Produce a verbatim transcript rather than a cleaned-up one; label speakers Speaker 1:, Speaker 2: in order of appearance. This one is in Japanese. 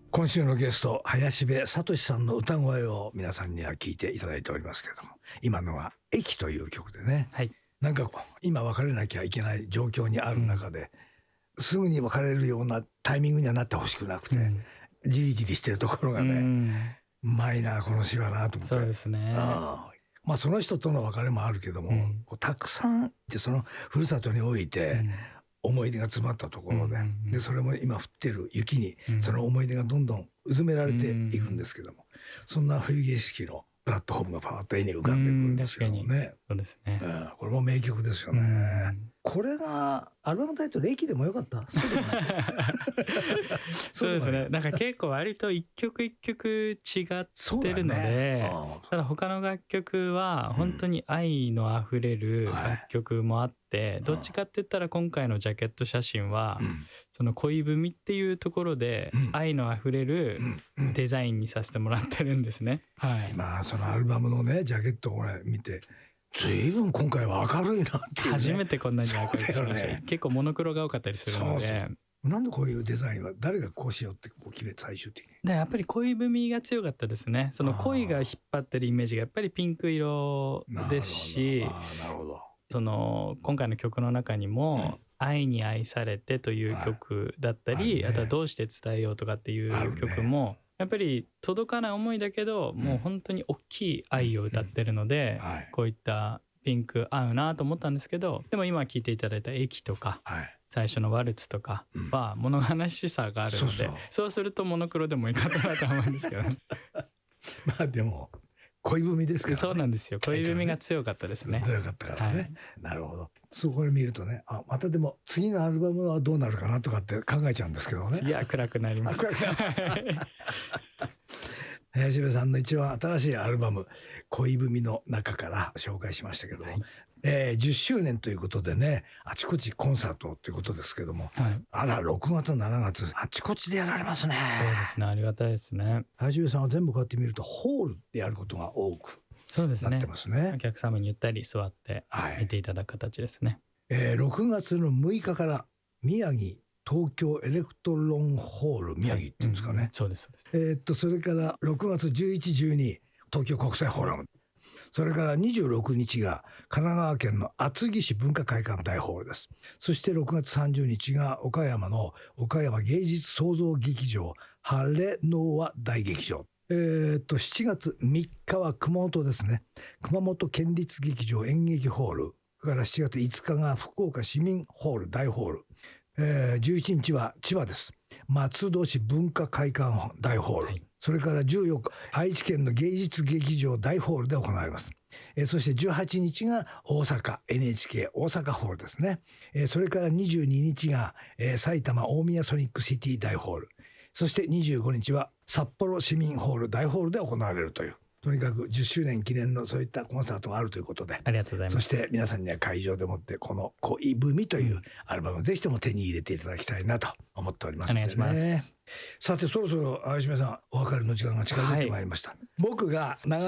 Speaker 1: 今週のゲスト林部聡さんの歌声を皆さんには聞いていただいておりますけれども、今のは駅という曲でね、
Speaker 2: はい、
Speaker 1: なんか今別れなきゃいけない状況にある中で、うん、すぐに別れるようなタイミングにはなってほしくなくて、うん、じりじりしてるところがね、うん、うまいなこの詩はなと思って。
Speaker 2: そうですね。
Speaker 1: あまあその人との別れもあるけども、うん、こうたくさんってそのふるさとにおいて、うん思い出が詰まったところで、うんうんうん、でそれも今降ってる雪にその思い出がどんどんうずめられていくんですけども、うんうん、そんな冬景色のプラットフォームがパーッと絵に浮かんでくるんですけどもね。
Speaker 2: そうですね、
Speaker 1: うん、これも名曲ですよね、うん、これがアルバムタイトル駅でもよかった。そうでもない
Speaker 2: そうですね。なんか結構割と一曲一曲違ってるので、ね、ただ他の楽曲は本当に愛のあふれる楽曲もあって、うん、どっちかって言ったら今回のジャケット写真は、うん、その恋文っていうところで愛のあふれるデザインにさせてもらってるんですね、はい、
Speaker 1: 今そのアルバムのねジャケットを俺見て随分今回は明るいなっていう、ね、
Speaker 2: 初めてこんなに明るくしました、ね、結構モノクロが多かったりするので。そうそう
Speaker 1: なんでこういうデザインは誰がこうしようってこう決め最終的に。
Speaker 2: でやっぱり恋文が強かったですね。その恋が引っ張ってるイメージがやっぱりピンク色ですし、
Speaker 1: なるほど。
Speaker 2: その今回の曲の中にも、うん、愛に愛されてという曲だったり、はい、あ, あとはどうして伝えようとかっていう曲も、ね、やっぱり届かない思いだけど、うん、もう本当に大きい愛を歌ってるので、うんはい、こういったピンク合うなと思ったんですけど、でも今聴いていただいた駅とか、はい最初のワルツとかは物悲しさがあるので、うん、そうそう、そうするとモノクロでもいいかなと思うんですけど、ね、
Speaker 1: まあでも恋文ですからね。
Speaker 2: そうなんですよ。恋文が強かったですね。
Speaker 1: 強かったからね、はい、なるほど。そこで見るとね、あまたでも次のアルバムはどうなるかなとかって考えちゃうんですけどね。
Speaker 2: 次は暗くなります。
Speaker 1: 林部さんの一番新しいアルバム恋文の中から紹介しましたけども、はいえー、じゅっしゅうねんということでねあちこちコンサートということですけども、はい、あらろくがつしちがつあちこちでやられますね。
Speaker 2: そうですね、ありがたいですね。
Speaker 1: 林部さんは全部こうやって見るとホールでやることが多く
Speaker 2: そうですね、
Speaker 1: なってますね。
Speaker 2: お客様にゆったり座って見ていただく形ですね、
Speaker 1: はいえー、ろくがつのむいかから宮城東京エレクトロンホール宮城っていうんですかね、はいうん、
Speaker 2: そうですそうです。
Speaker 1: えー、っとそれからろくがつじゅういち、じゅうに東京国際フォーラム、それからにじゅうろくにちが神奈川県の厚木市文化会館大ホールです。そしてろくがつさんじゅうにちが岡山の岡山芸術創造劇場晴れの輪大劇場、えー、っとしちがつみっかは熊本ですね、熊本県立劇場演劇ホール、それからしちがついつかが福岡市民ホール大ホール、えー、じゅういちにちは千葉です、松戸市文化会館大ホール、はい、それからじゅうよっか愛知県の芸術劇場大ホールで行われます、えー、そしてじゅうはちにちが大阪 エヌエイチケー 大阪ホールですね、えー、それからにじゅうににちが、えー、埼玉大宮ソニックシティ大ホール、そしてにじゅうごにちは札幌市民ホール大ホールで行われるという、とにかくじゅっしゅうねん記念のそういったコンサートがあるということで、
Speaker 2: ありがとうございます。
Speaker 1: そして皆さんには会場でもってこの恋文というアルバムをぜひとも手に入れていただきたいなと思っておりますので、ね、
Speaker 2: お願いします。
Speaker 1: さてそろそろ林部さんお別れの時間が近づいてまいりました、はい、僕が長